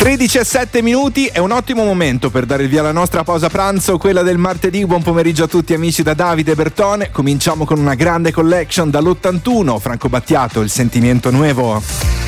13:07 è un ottimo momento per dare il via alla nostra pausa pranzo, quella del martedì. Buon pomeriggio a tutti amici da Davide Bertone. Cominciamo con una grande collection dall'81, Franco Battiato, Il Sentimiento Nuevo.